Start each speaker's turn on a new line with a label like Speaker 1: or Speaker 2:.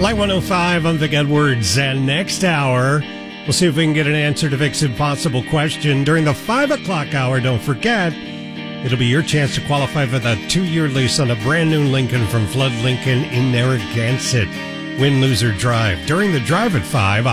Speaker 1: Light 105, I'm Vic Edwards, and next hour, we'll see if we can get an answer to Vic's impossible question. During the 5 o'clock hour, don't forget, it'll be your chance to qualify for the 2-year lease on a brand new Lincoln from Flood Lincoln in Narragansett. Win, lose, or drive. During the drive at 5,